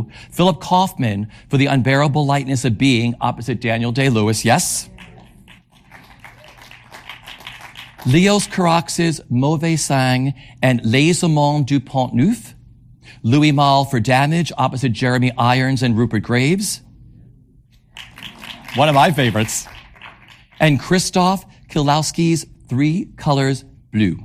Blue, Philip Kaufman for The Unbearable Lightness of Being opposite Daniel Day-Lewis, yes? Leos Carax's Mauvais Sang and Les Amants du Pont Neuf, Louis Malle for Damage opposite Jeremy Irons and Rupert Graves, one of my favorites, and Krzysztof Kieślowski's Three Colors Blue.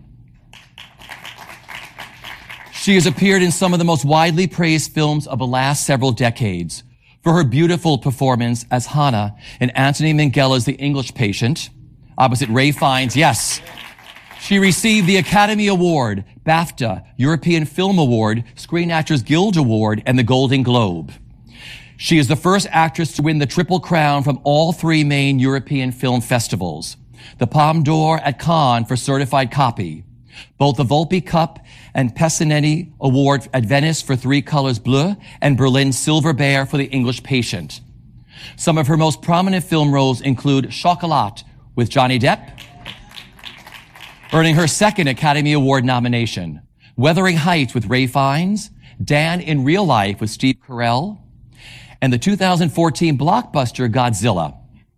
She has appeared in some of the most widely praised films of the last several decades for her beautiful performance as Hannah in Anthony Minghella's The English Patient, opposite Ralph Fiennes, yes. She received the Academy Award, BAFTA, European Film Award, Screen Actors Guild Award, and the Golden Globe. She is the first actress to win the Triple Crown from all three main European film festivals. The Palme d'Or at Cannes for Certified Copy. Both the Volpi Cup and Pessinetti Award at Venice for Three Colors Bleu and Berlin's Silver Bear for The English Patient. Some of her most prominent film roles include Chocolat with Johnny Depp, earning her second Academy Award nomination, Wuthering Heights with Ralph Fiennes, Dan in Real Life with Steve Carell, and the 2014 blockbuster Godzilla.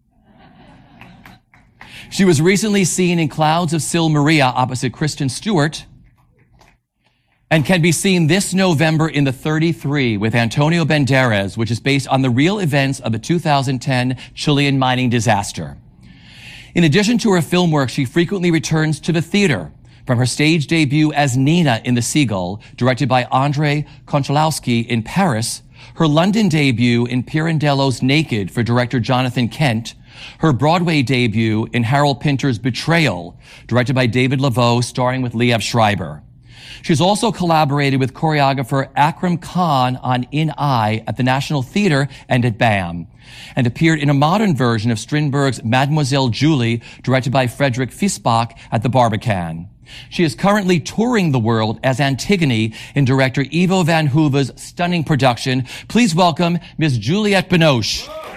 She was recently seen in Clouds of Sil Maria opposite Kristen Stewart and can be seen this November in The 33 with Antonio Banderas, which is based on the real events of the 2010 Chilean mining disaster. In addition to her film work, she frequently returns to the theater, from her stage debut as Nina in The Seagull, directed by Andrei Konchalovsky in Paris, her London debut in Pirandello's Naked for director Jonathan Kent, her Broadway debut in Harold Pinter's Betrayal, directed by David Laveau, starring with Liev Schreiber. She's also collaborated with choreographer Akram Khan on In I at the National Theatre and at BAM, and appeared in a modern version of Strindberg's Mademoiselle Julie, directed by Frederick Fischbach at the Barbican. She is currently touring the world as Antigone in director Ivo van Hove's stunning production. Please welcome Ms. Juliette Binoche.